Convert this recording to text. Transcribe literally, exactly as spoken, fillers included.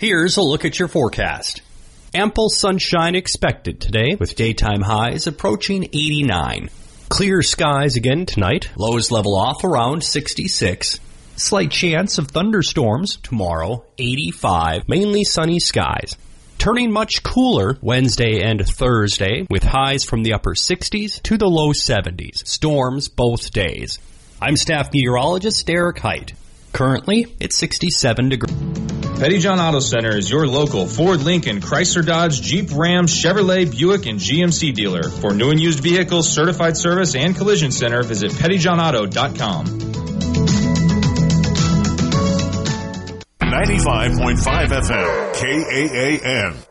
Here's a look at your forecast. Ample sunshine expected today with daytime highs approaching eighty-nine. Clear skies again tonight. Lows level off around sixty-six. Slight chance of thunderstorms tomorrow, eighty-five. Mainly sunny skies. Turning much cooler Wednesday and Thursday with highs from the upper sixties to the low seventies. Storms both days. I'm staff meteorologist Derek Height. Currently, it's sixty-seven degrees. Pettyjohn Auto Center is your local Ford, Lincoln, Chrysler, Dodge, Jeep, Ram, Chevrolet, Buick, and G M C dealer. For new and used vehicles, certified service, and collision center, visit pettyjohn auto dot com. ninety-five point five F M, K A A N.